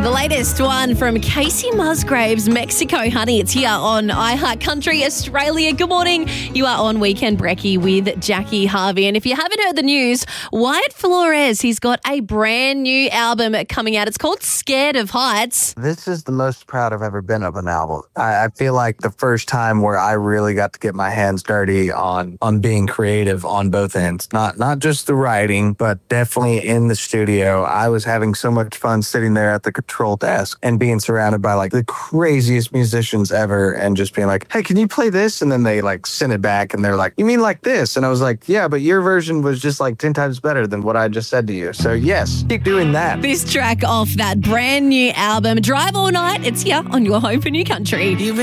The latest one from Casey Musgraves, Mexico Honey. It's here on iHeart Country Australia. Good morning. You are on Weekend Brekkie with Jackie Harvey. And if you haven't heard the news, Wyatt Flores, he's got a brand new album coming out. It's called Scared of Heights. This is the most proud I've ever been of an album. I feel like the first time where I really got to get my hands dirty on being creative on both ends. Not just the writing, but definitely in the studio. I was having so much fun sitting there at the control desk and being surrounded by like the craziest musicians ever and just being like, hey, can you play this? And then they like send it back and they're like, you mean like this? And I was like, yeah, but your version was just like 10 times better than what I just said to you. So yes, keep doing that. This track off that brand new album, Drive All Night. It's here on your home for New Country.